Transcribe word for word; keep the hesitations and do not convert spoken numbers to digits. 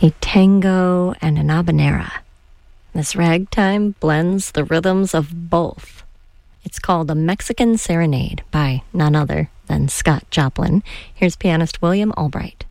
a tango and an habanera. This ragtime blends the rhythms of both. It's called A Mexican Serenade by none other than Scott Joplin. Here's pianist William Albright.